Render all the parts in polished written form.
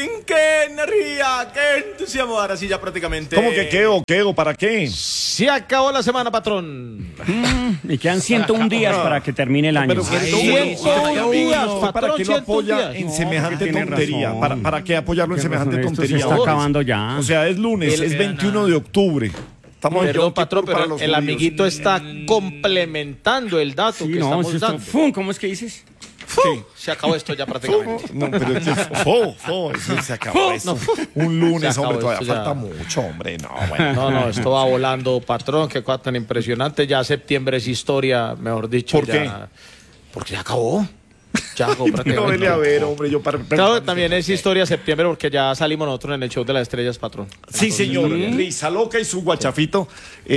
qué energía, qué entusiasmo. Ahora sí, ya prácticamente. ¿Cómo que qué? ¿Para qué? Se acabó la semana, patrón. Y quedan 101 días para que termine el año. Pero que todo- 101 días, ¿Para patrón, qué lo apoya 101 en días? semejante tiene tontería? razón. ¿Para qué apoyarlo en semejante Esto se tontería? está acabando ya. O sea, es lunes, es 21 de octubre. Estamos en Perdón, Yom Kippur patrón, para pero los el judíos. amiguito está complementando el dato Sí, que no, estamos si esto- dando. ¡Fum! ¿Cómo es que dices? Se acabó esto ya prácticamente. No, pero es que eso se acabó eso. Un lunes, Se acabó hombre, todavía esto ya. falta mucho, hombre. No, bueno. No, esto va volando, patrón, qué cosa tan impresionante. Ya septiembre es historia, mejor dicho. ¿Por ya, qué? Porque ya acabó. Ya acabó No, prácticamente. vele a ver, hombre, yo para... Claro, también es historia septiembre porque ya salimos nosotros en el show de las estrellas, patrón. Sí, señor. Risa Loca y su guachafita,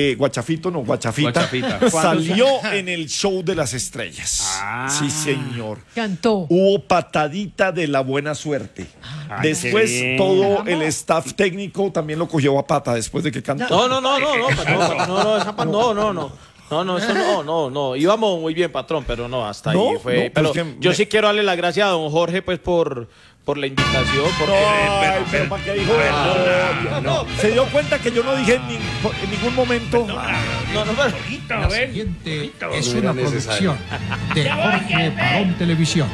salió en el show de las estrellas. Sí, señor. Cantó. Hubo patadita de la buena suerte. Después qué bien. todo el staff técnico también lo cogió a pata después de que cantó. No, patrón, no. Íbamos muy bien, patrón, pero no, hasta No, ahí fue. no, pero pues que yo me- sí quiero darle las gracias a don Jorge, pues, por la invitación. Ay, pero ¿para qué dijo eso? No. Se dio cuenta que yo no dije en ningún momento. La siguiente es una producción de Jorge Barón Televisión.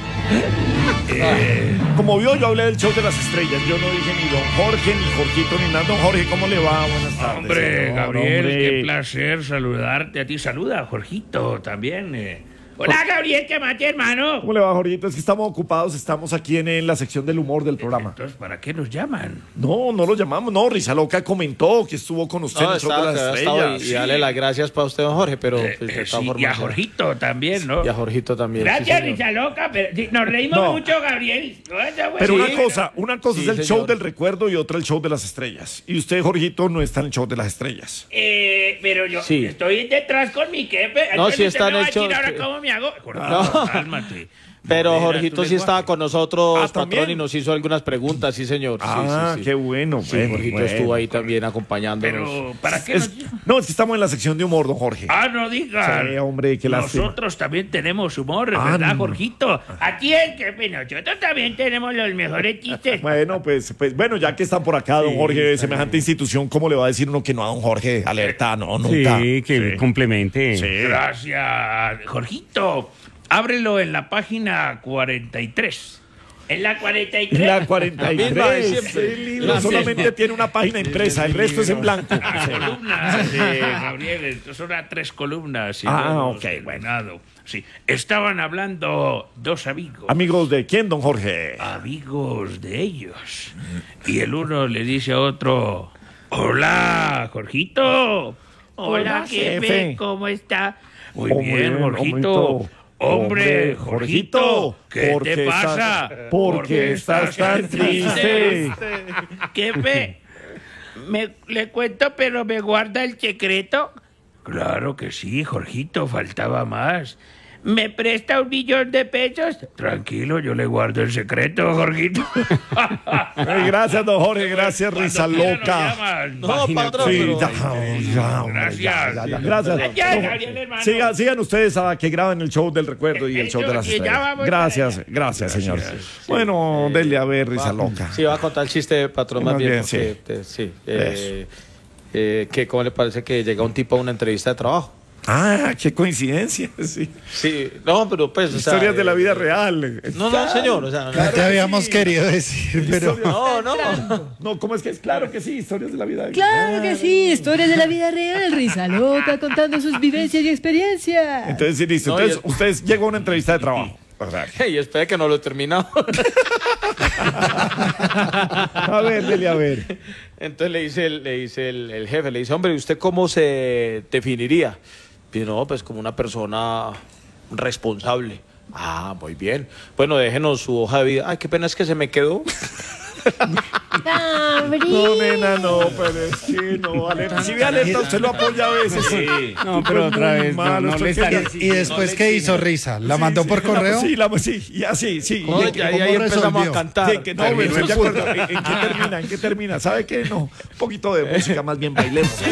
Como vio, yo hablé del show de las estrellas. Yo no dije ni don Jorge, ni Jorgito, ni nada. Don Jorge, ¿cómo le va? Buenas tardes. Hombre, señor. Gabriel, Hombre. qué placer saludarte a ti. Saluda, Jorgito, también. Hola, Gabriel, ¿qué más, hermano? ¿Cómo le va, Jorgito? Es que estamos ocupados, estamos aquí en la sección del humor del programa. Entonces, ¿para qué nos llaman? No lo llamamos. No, Risa Loca comentó que estuvo con usted en el show de las estrellas. Y darle las gracias para usted, don Jorge, pero pues, de todas Sí, y formas, a Jorgito también, ¿no? y a Jorgito también. Gracias, sí, señor. Risa Loca, pero sí, nos reímos No. mucho, Gabriel. Pero Sí. una cosa Sí, es el señor. show del recuerdo y otra el show de las estrellas. Y usted, Jorgito, no está en el show de las estrellas. Pero yo Sí. estoy detrás con mi jefe. No, Entonces sí usted está me en va el a decir show, ahora sí. cómo me hago. Jorgito, No. cálmate. Pero Modera Jorgito tu sí estaba lenguaje. con nosotros, Ah, patrón, ¿también? y nos hizo algunas preguntas, sí, señor. Sí. Qué bueno. Sí, bueno, Jorgito bueno. estuvo ahí también acompañándonos. Pero, ¿para qué Es que estamos en la sección de humor, don Jorge. No digas. Sí, hombre, qué lástima. Nosotros también tenemos humor, ¿verdad, no. Jorgito? Aquí es que nosotros también tenemos los mejores chistes. Bueno, pues bueno, ya que están por acá, don Jorge, semejante institución, ¿cómo le va a decir uno que no a don Jorge? Alerta, no, nunca. Sí, que complemente. Gracias, Jorgito. Ábrelo en la página 43. En la 43. La 43. misma de siempre. El libro La solamente misma. tiene una página impresa, el resto es en blanco. Columnas, Gabriel, estos son las 3 columnas. Y Ok, terminado. Sí, estaban hablando dos amigos. Amigos de quién, don Jorge. Amigos de ellos. Y el uno le dice a otro: Hola, Jorgito. Hola, jefe. ¿Cómo está? Muy Hombre, bien, Jorgito. Hombre, Jorgito, ¿qué ¿por te qué pasa? estás- por qué estás tan triste? Jefe, le cuento, pero me guarda el secreto. Claro que sí, Jorgito, faltaba más. ¿Me presta 1 millón de pesos? Tranquilo, yo le guardo el secreto, Jorgito. Gracias, don Jorge, gracias, Risa Cuando quiera Loca. nos llaman. No, patrón, Sí, pero- ya, hombre, Gracias. ya. Gracias. Gracias, No, Gabriel, hermano. sigan ustedes a que graben el show del recuerdo y el show de las Y ya estrellas. vamos Gracias, para allá. gracias, señor. Bueno, dele a ver, Risa Loca. Sí, va a contar el chiste, patrón, más Más bien. bien, Porque, sí. que ¿cómo le parece que llega un tipo a una entrevista de trabajo? Qué coincidencia, sí. Sí, no, pero pues, o sea, Historias de la vida real. No, señor, o sea, Claro Te que habíamos sí. querido decir, pero no. No, ¿cómo es que es? Claro que sí, historias de la vida real. Claro que sí, historias de la vida real, Risa Loca contando sus vivencias y experiencias. Entonces, sí, listo. No, Entonces, y- ustedes llegan a una entrevista de trabajo. ¿Verdad? Y espera que no lo he terminado. A ver, dele a ver. Entonces le dice el jefe, le dice, hombre, ¿usted cómo se definiría? Y no, pues como una persona responsable. Muy bien. Bueno, déjenos su hoja de vida. Ay, qué pena es que se me quedó. No, nena, no, pero es que no. Alerta. Si ve alerta, usted lo apoya a veces. Sí. No, pero Tipo, otra muy vez, malo, no esto le es que están ya- ¿y después qué hizo Risa? ¿La mandó por correo? Sí, sí, así, sí. No, ¿Y ya, cómo ahí empezamos resolvió? a cantar. Sí, que no, me estoy de acuerdo. ¿En qué termina? ¿En qué termina? ¿Sabe qué? No, un poquito de música, más bien bailemos.